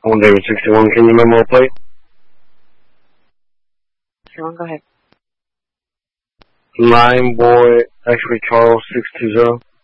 On David 61, can you memo a plate? 61, go ahead. 9 boy, X-ray Charles 620.